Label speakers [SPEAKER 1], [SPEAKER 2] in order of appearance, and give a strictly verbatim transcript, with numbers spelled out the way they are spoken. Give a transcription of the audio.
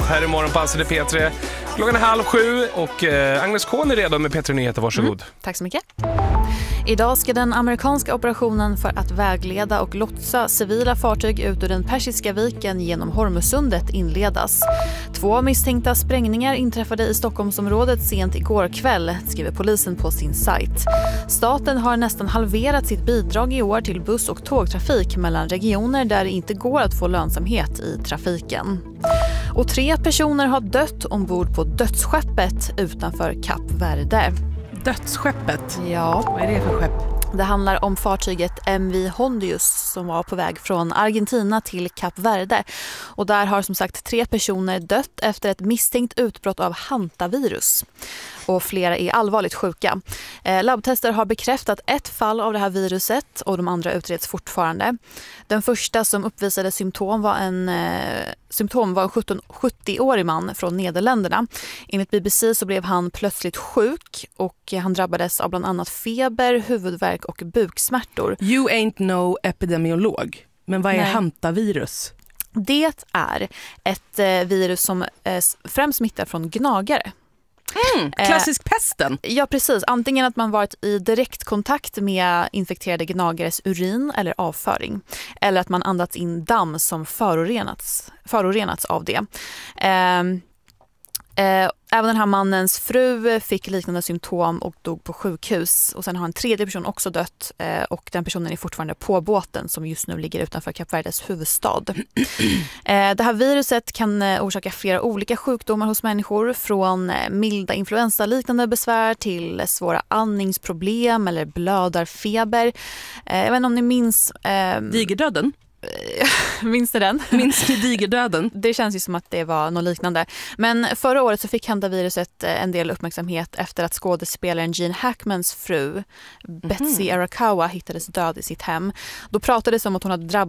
[SPEAKER 1] Här är Morgonpasset i P tre. Klockan är halv sju och eh, Agnes Kohn är redo med P tre Nyheter. Varsågod.
[SPEAKER 2] Mm, tack så mycket. Idag ska den amerikanska operationen för att vägleda och lotsa civila fartyg ut ur den Persiska viken genom Hormuzsundet inledas. Två misstänkta sprängningar inträffade i Stockholmsområdet sent igår kväll, skriver polisen på sin sajt. Staten har nästan halverat sitt bidrag i år till buss- och tågtrafik mellan regioner där det inte går att få lönsamhet i trafiken. Och tre personer har dött ombord på dödsskeppet utanför Kap Verde.
[SPEAKER 3] Dödsskeppet?
[SPEAKER 2] Ja.
[SPEAKER 3] Vad är det för skepp?
[SPEAKER 2] Det handlar om fartyget M V Hondius som var på väg från Argentina till Kap Verde. Och där har som sagt tre personer dött efter ett misstänkt utbrott av hantavirus. Och flera är allvarligt sjuka. Eh, labbtester har bekräftat ett fall av det här viruset och de andra utreds fortfarande. Den första som uppvisade symptom var en, eh, symptom var en sjutton sjuttio-årig man från Nederländerna. Enligt B B C så blev han plötsligt sjuk och han drabbades av bland annat feber, huvudvärk och buksmärtor.
[SPEAKER 3] You ain't no epidemiolog. Men vad är
[SPEAKER 2] Nej.
[SPEAKER 3] hantavirus?
[SPEAKER 2] Det är ett eh, virus som eh, främst smittar från gnagare.
[SPEAKER 3] Mm, klassisk pesten.
[SPEAKER 2] Ja, precis. Antingen att man varit i direktkontakt med infekterade gnagares urin eller avföring. Eller att man andats in damm som förorenats, förorenats av det. Eh, eh, även den här mannens fru fick liknande symptom och dog på sjukhus. Och sen har en tredje person också dött eh, och den personen är fortfarande på båten som just nu ligger utanför Kap Verdes huvudstad. eh, det här viruset kan eh, orsaka flera olika sjukdomar hos människor, från eh, milda influensaliknande besvär till svåra andningsproblem eller blödarfeber. Eh, jag vet inte om ni minns... Eh,
[SPEAKER 3] Digerdöden?
[SPEAKER 2] Minns ni den?
[SPEAKER 3] Minns ni digerdöden?
[SPEAKER 2] Det känns ju som att det var något liknande. Men förra året så fick hantaviruset en del uppmärksamhet efter att skådespelaren Gene Hackmans fru Betsy Arakawa hittades död i sitt hem. Då pratades det om att hon hade